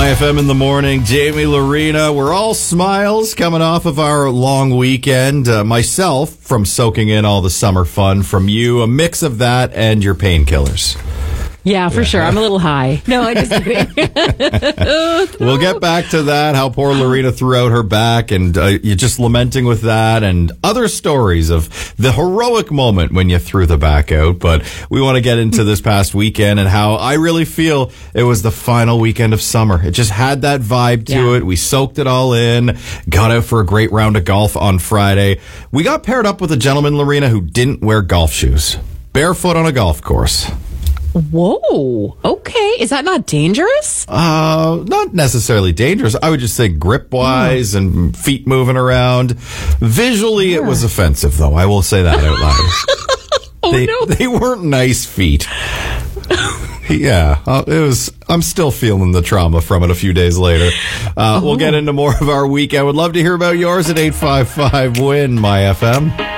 My FM in the morning, Jamie Lorena. We're all smiles coming off of our long weekend. Myself, from soaking in all the summer fun. From you, a mix of that and your painkillers. Yeah, for sure. I'm a little high. No, I'm just kidding. We'll get back to that, how poor Lorena threw out her back, and you're just lamenting with that, and other stories of the heroic moment when you threw the back out. But we want to get into this past weekend and how I really feel it was the final weekend of summer. It just had that vibe to it. We soaked it all in, got out for a great round of golf on Friday. We got paired up with a gentleman, Lorena, who didn't wear golf shoes. Barefoot on a golf course. Whoa. Okay. Is that not dangerous? Not necessarily dangerous. I would just say grip-wise and feet moving around. Visually, it was offensive, though. I will say that out loud. They weren't nice feet. Yeah, it was. I'm still feeling the trauma from it a few days later. We'll get into more of our week. I would love to hear about yours at 855-WIN, my FM.